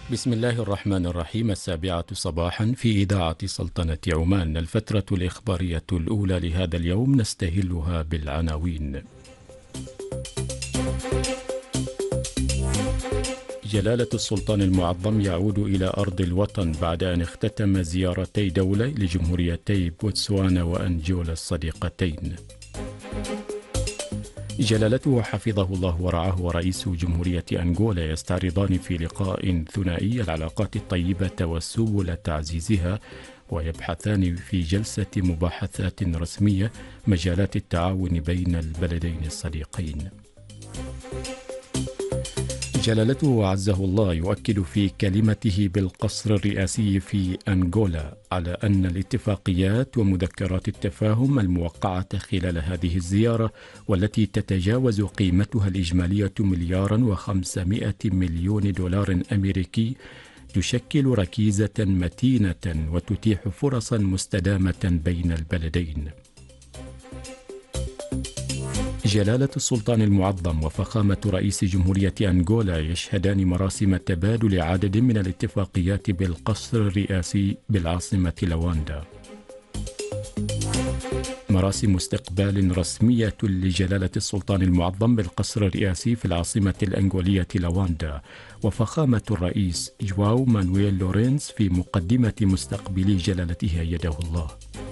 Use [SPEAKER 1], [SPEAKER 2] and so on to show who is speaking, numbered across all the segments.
[SPEAKER 1] بسم الله الرحمن الرحيم. 7:00 صباحا في إذاعة سلطنة عمان. الفترة الإخبارية الأولى لهذا اليوم نستهلها بالعناوين. جلالة السلطان المعظم يعود إلى أرض الوطن بعد أن اختتم زيارتي دولة لجمهوريتي بوتسوانا وأنجولا الصديقتين. جلالته حفظه الله ورعاه ورئيس جمهورية أنغولا يستعرضان في لقاء ثنائي العلاقات الطيبة والسبل تعزيزها، ويبحثان في جلسة مباحثات رسمية مجالات التعاون بين البلدين الصديقين. جلالته عزه الله يؤكد في كلمته بالقصر الرئاسي في أنغولا على أن الاتفاقيات ومذكرات التفاهم الموقعة خلال هذه الزيارة، والتي تتجاوز قيمتها الإجمالية $2.5 مليار أمريكي، تشكل ركيزة متينة وتتيح فرصا مستدامة بين البلدين. جلالة السلطان المعظم وفخامة رئيس جمهورية أنغولا يشهدان مراسم تبادل عدد من الاتفاقيات بالقصر الرئاسي بالعاصمة لواندا. مراسم استقبال رسمية لجلالة السلطان المعظم بالقصر الرئاسي في العاصمة الأنغولية لواندا، وفخامة الرئيس جواو مانويل لورينس في مقدمة مستقبلي جلالته أيده الله.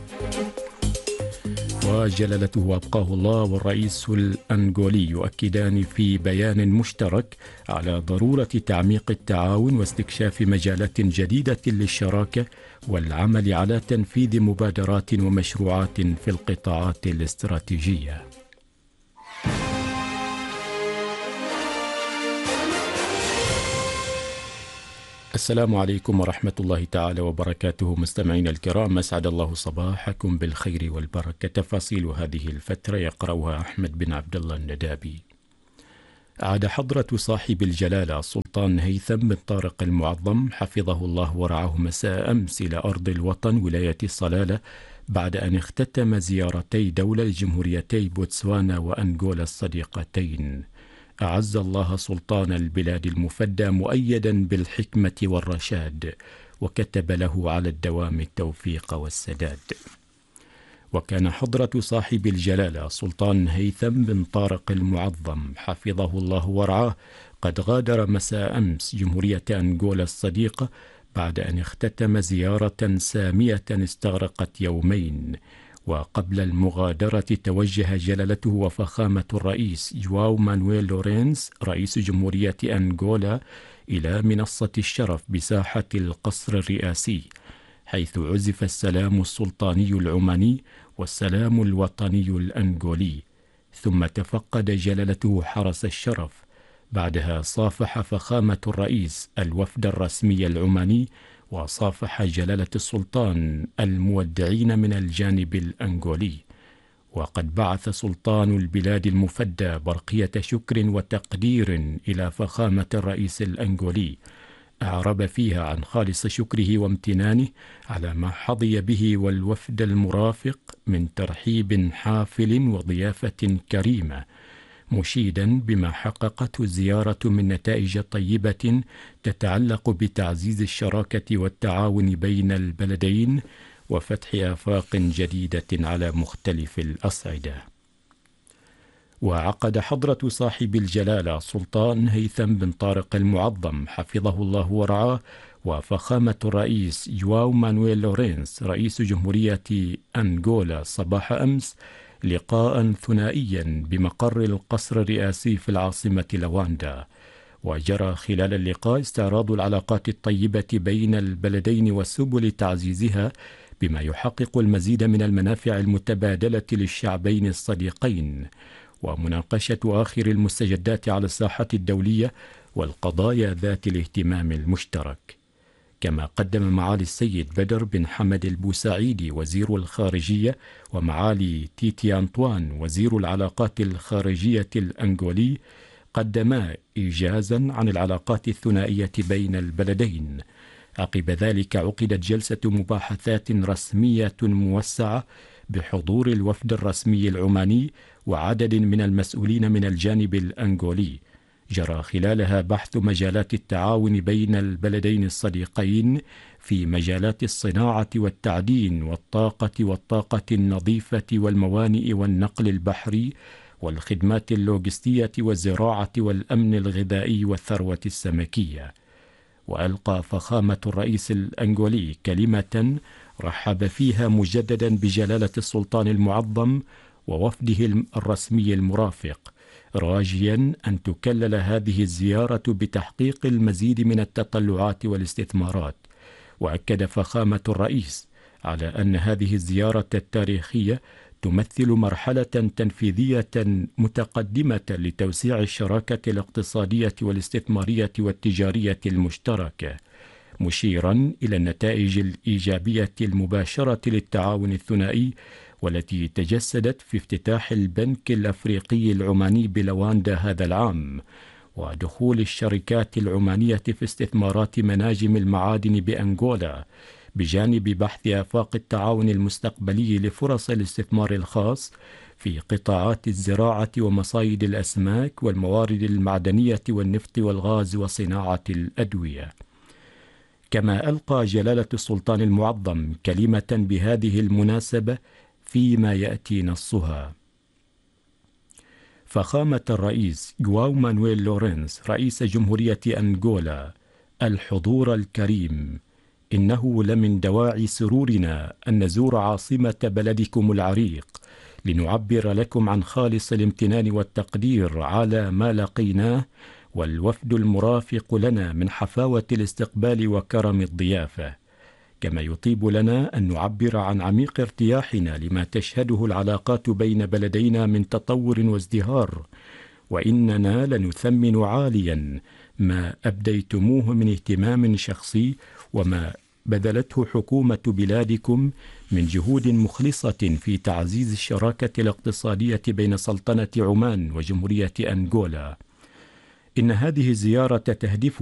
[SPEAKER 1] وجلالته أبقاه الله والرئيس الأنغولي يؤكدان في بيان مشترك على ضرورة تعميق التعاون واستكشاف مجالات جديدة للشراكة والعمل على تنفيذ مبادرات ومشروعات في القطاعات الاستراتيجية. السلام عليكم ورحمة الله تعالى وبركاته. مستمعين الكرام، أسعد الله صباحكم بالخير والبركة. تفاصيل هذه الفترة يقرأها أحمد بن عبد الله الندابي. عاد حضرة صاحب الجلالة السلطان هيثم بن طارق المعظم حفظه الله ورعاه مساء أمس إلى أرض الوطن ولاية صلالة بعد أن اختتم زيارتي دولة لجمهوريتي بوتسوانا وأنغولا الصديقتين. أعز الله سلطان البلاد المفدى مؤيدا بالحكمة والرشاد، وكتب له على الدوام التوفيق والسداد. وكان حضرة صاحب الجلالة سلطان هيثم بن طارق المعظم حفظه الله ورعاه قد غادر مساء أمس جمهورية أنغولا الصديقة بعد أن اختتم زيارة سامية استغرقت يومين. وقبل المغادرة توجه جلالته وفخامة الرئيس جواو مانويل لورينس رئيس جمهورية أنغولا إلى منصة الشرف بساحة القصر الرئاسي، حيث عزف السلام السلطاني العماني والسلام الوطني الأنغولي، ثم تفقد جلالته حرس الشرف. بعدها صافح فخامة الرئيس الوفد الرسمي العماني، وصافح جلالة السلطان المودعين من الجانب الأنغولي. وقد بعث سلطان البلاد المفدى برقية شكر وتقدير إلى فخامة الرئيس الأنغولي، أعرب فيها عن خالص شكره وامتنانه على ما حظي به والوفد المرافق من ترحيب حافل وضيافة كريمة، مشيدا بما حققته الزيارة من نتائج طيبة تتعلق بتعزيز الشراكة والتعاون بين البلدين وفتح آفاق جديدة على مختلف الأصعدة. وعقد حضرة صاحب الجلالة سلطان هيثم بن طارق المعظم حفظه الله ورعاه وفخامة الرئيس جواو مانويل لورينس رئيس جمهورية أنغولا صباح أمس لقاء ثنائيا بمقر القصر الرئاسي في العاصمة لواندا. وجرى خلال اللقاء استعراض العلاقات الطيبة بين البلدين وسبل تعزيزها بما يحقق المزيد من المنافع المتبادلة للشعبين الصديقين، ومناقشة آخر المستجدات على الساحة الدولية والقضايا ذات الاهتمام المشترك. كما قدم معالي السيد بدر بن حمد البوسعيدي وزير الخارجية ومعالي تيتي أنطوان وزير العلاقات الخارجية الأنغولي قدما إيجازا عن العلاقات الثنائية بين البلدين. عقب ذلك عقدت جلسة مباحثات رسمية موسعة بحضور الوفد الرسمي العماني وعدد من المسؤولين من الجانب الأنغولي، جرى خلالها بحث مجالات التعاون بين البلدين الصديقين في مجالات الصناعة والتعدين والطاقة النظيفة والموانئ والنقل البحري والخدمات اللوجستية والزراعة والأمن الغذائي والثروة السمكية. وألقى فخامة الرئيس الأنغولي كلمة رحب فيها مجددا بجلالة السلطان المعظم ووفده الرسمي المرافق، راجيا أن تكلل هذه الزيارة بتحقيق المزيد من التطلعات والاستثمارات. وأكد فخامة الرئيس على أن هذه الزيارة التاريخية تمثل مرحلة تنفيذية متقدمة لتوسيع الشراكة الاقتصادية والاستثمارية والتجارية المشتركة، مشيرا إلى النتائج الإيجابية المباشرة للتعاون الثنائي والتي تجسدت في افتتاح البنك الأفريقي العماني بلواندا هذا العام، ودخول الشركات العمانية في استثمارات مناجم المعادن بأنغولا، بجانب بحث آفاق التعاون المستقبلي لفرص الاستثمار الخاص في قطاعات الزراعة ومصايد الأسماك والموارد المعدنية والنفط والغاز وصناعة الأدوية. كما ألقى جلالة السلطان المعظم كلمة بهذه المناسبة فيما يأتي نصها: فخامة الرئيس جواو مانويل لورينس رئيس جمهورية أنغولا، الحضور الكريم، إنه لمن دواعي سرورنا أن نزور عاصمة بلدكم العريق لنعبر لكم عن خالص الامتنان والتقدير على ما لقيناه والوفد المرافق لنا من حفاوة الاستقبال وكرم الضيافة. كما يطيب لنا أن نعبر عن عميق ارتياحنا لما تشهده العلاقات بين بلدينا من تطور وازدهار، وإننا لنثمن عاليا ما أبديتموه من اهتمام شخصي وما بذلته حكومة بلادكم من جهود مخلصة في تعزيز الشراكة الاقتصادية بين سلطنة عمان وجمهورية أنغولا. إن هذه الزيارة تهدف